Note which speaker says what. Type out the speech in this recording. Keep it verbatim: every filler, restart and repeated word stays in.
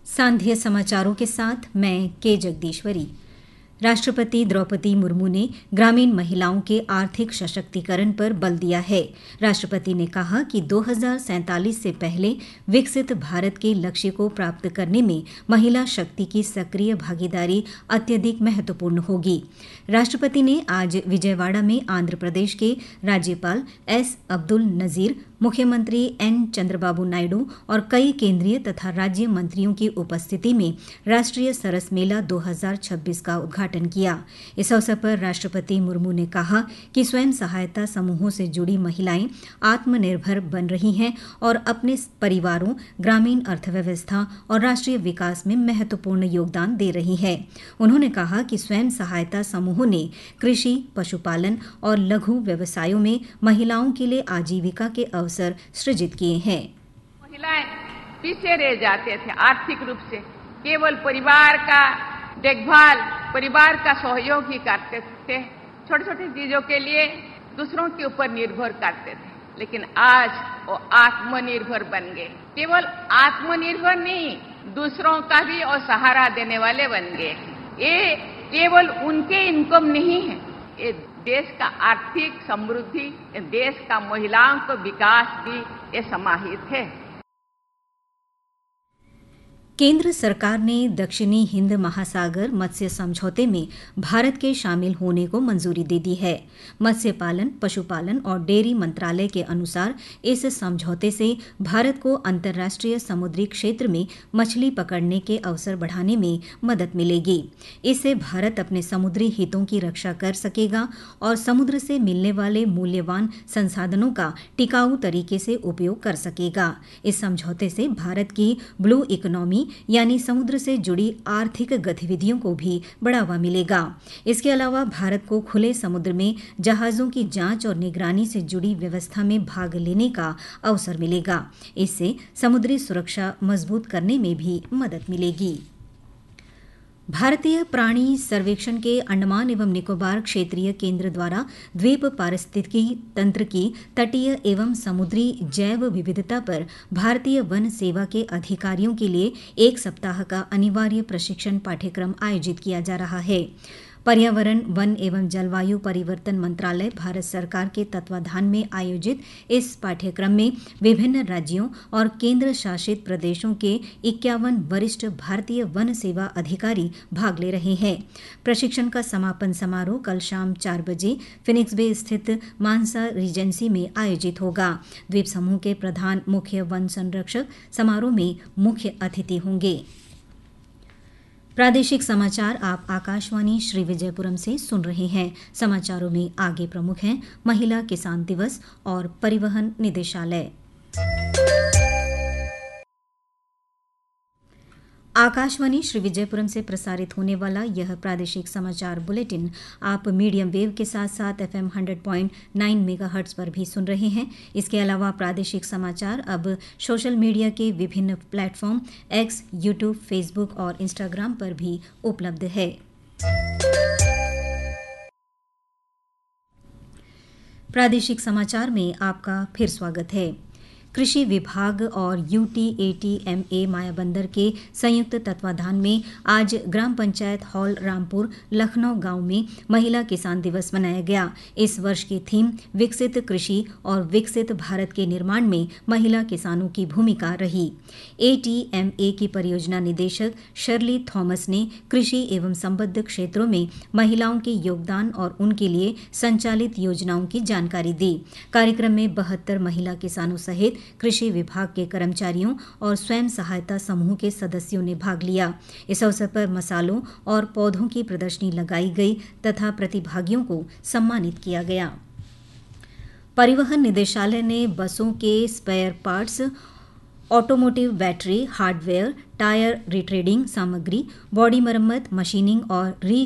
Speaker 1: सांध्य समाचारों के साथ मैं के जगदीश्वरी। राष्ट्रपति द्रौपदी मुर्मू ने ग्रामीण महिलाओं के आर्थिक सशक्तिकरण पर बल दिया है। राष्ट्रपति ने कहा कि दो हज़ार सैंतालीस से पहले विकसित भारत के लक्ष्य को प्राप्त करने में महिला शक्ति की सक्रिय भागीदारी अत्यधिक महत्वपूर्ण होगी। राष्ट्रपति ने आज विजयवाड़ा में आंध्र प्रदेश के राज्यपाल एस अब्दुल नजीर, मुख्यमंत्री एन चंद्रबाबू नायडू और कई केंद्रीय तथा राज्य मंत्रियों की उपस्थिति में राष्ट्रीय सरस मेला दो हज़ार छब्बीस का उद्घाटन किया। इस अवसर पर राष्ट्रपति मुर्मू ने कहा कि स्वयं सहायता समूहों से जुड़ी महिलाएं आत्मनिर्भर बन रही हैं और अपने परिवारों, ग्रामीण अर्थव्यवस्था और राष्ट्रीय विकास में महत्वपूर्ण योगदान दे रही हैं। उन्होंने कहा कि स्वयं सहायता समूहों ने कृषि, पशुपालन और लघु व्यवसायों में महिलाओं के लिए आजीविका के अवसर सृजित किए हैं।
Speaker 2: महिलाएं पीछे रह जाते थे आर्थिक रूप से, केवल परिवार का देखभाल, परिवार का सहयोग ही करते थे, छोटे छोटे चीजों के लिए दूसरों के ऊपर निर्भर करते थे। लेकिन आज वो आत्मनिर्भर बन गए। केवल आत्मनिर्भर नहीं, दूसरों का भी और सहारा देने वाले बन गए। ये केवल उनके इनकम नहीं है, ये देश का आर्थिक समृद्धि, देश का महिलाओं का विकास भी ये समाहित है।
Speaker 1: केंद्र सरकार ने दक्षिणी हिंद महासागर मत्स्य समझौते में भारत के शामिल होने को मंजूरी दे दी है। मत्स्य पालन, पशुपालन और डेयरी मंत्रालय के अनुसार इस समझौते से भारत को अंतर्राष्ट्रीय समुद्री क्षेत्र में मछली पकड़ने के अवसर बढ़ाने में मदद मिलेगी। इससे भारत अपने समुद्री हितों की रक्षा कर सकेगा और समुद्र से मिलने वाले मूल्यवान संसाधनों का टिकाऊ तरीके से उपयोग कर सकेगा। इस समझौते से भारत की ब्लू इकोनॉमी यानी समुद्र से जुड़ी आर्थिक गतिविधियों को भी बढ़ावा मिलेगा। इसके अलावा भारत को खुले समुद्र में जहाजों की जांच और निगरानी से जुड़ी व्यवस्था में भाग लेने का अवसर मिलेगा। इससे समुद्री सुरक्षा मजबूत करने में भी मदद मिलेगी। भारतीय प्राणी सर्वेक्षण के अंडमान एवं निकोबार क्षेत्रीय केंद्र द्वारा द्वीप पारिस्थितिकी तंत्र की तटीय एवं समुद्री जैव विविधता पर भारतीय वन सेवा के अधिकारियों के लिए एक सप्ताह का अनिवार्य प्रशिक्षण पाठ्यक्रम आयोजित किया जा रहा है। पर्यावरण, वन एवं जलवायु परिवर्तन मंत्रालय भारत सरकार के तत्वाधान में आयोजित इस पाठ्यक्रम में विभिन्न राज्यों और केंद्र शासित प्रदेशों के इक्यावन वरिष्ठ भारतीय वन सेवा अधिकारी भाग ले रहे हैं। प्रशिक्षण का समापन समारोह कल शाम चार बजे फिनिक्स बे स्थित मानसा रीजेंसी में आयोजित होगा। द्वीप समूह के प्रधान मुख्य वन संरक्षक समारोह में मुख्य अतिथि होंगे। प्रादेशिक समाचार आप आकाशवाणी श्री विजयपुरम से सुन रहे हैं। समाचारों में आगे प्रमुख हैं महिला किसान दिवस और परिवहन निदेशालय। आकाशवाणी श्री विजयपुरम से प्रसारित होने वाला यह प्रादेशिक समाचार बुलेटिन आप मीडियम वेव के साथ साथ एफएम सौ पॉइंट नौ मेगाहर्ट्ज पर भी सुन रहे हैं। इसके अलावा प्रादेशिक समाचार अब सोशल मीडिया के विभिन्न प्लेटफॉर्म एक्स, यूट्यूब, फेसबुक और इंस्टाग्राम पर भी उपलब्ध है। प्रादेशिक समाचार में आपका फिर स्वागत है। कृषि विभाग और यूटीएटीएमए मायाबंदर के संयुक्त तत्वाधान में आज ग्राम पंचायत हॉल रामपुर लखनऊ गांव में महिला किसान दिवस मनाया गया। इस वर्ष की थीम विकसित कृषि और विकसित भारत के निर्माण में महिला किसानों की भूमिका रही। एटीएमए की परियोजना निदेशक शर्ली थॉमस ने कृषि एवं संबद्ध क्षेत्रों में महिलाओं के योगदान और उनके लिए संचालित योजनाओं की जानकारी दी। कार्यक्रम में बहत्तर महिला किसानों सहित कृषि विभाग के कर्मचारियों और स्वयं सहायता समूह के सदस्यों ने भाग लिया। इस अवसर पर मसालों और पौधों की प्रदर्शनी लगाई गई तथा प्रतिभागियों को सम्मानित किया गया। परिवहन निदेशालय ने बसों के spare parts, automotive battery, hardware, tyre रिट्रेडिंग सामग्री, बॉडी मरम्मत, मशीनिंग और री